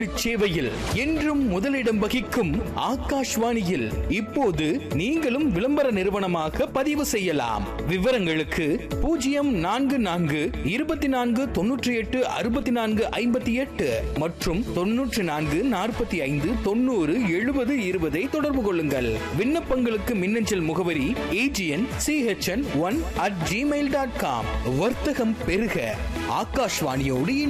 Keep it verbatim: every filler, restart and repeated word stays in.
சேவையில் என்றும் முதலிடம் வகிக்கும் ஆகாஷ்வாணியில் இப்போது நீங்களும் விளம்பர நிறுவனமாக பதிவு செய்யலாம். விவரங்களுக்கு பூஜ்ஜியம் நான்கு நான்கு இருபத்தி நான்கு தொன்னூற்றி எட்டு அறுபத்தி நான்கு ஐம்பத்தி எட்டு மற்றும் தொன்னூற்றி நான்கு நாற்பத்தி ஐந்து தொண்ணூறு எழுபது இருபதை தொடர்பு கொள்ளுங்கள். விண்ணப்பங்களுக்கு மின்னஞ்சல் முகவரி AGN CHN one at Gmail dot com. வர்த்தகம் பெருக ஆகாஷ்வாணியோடு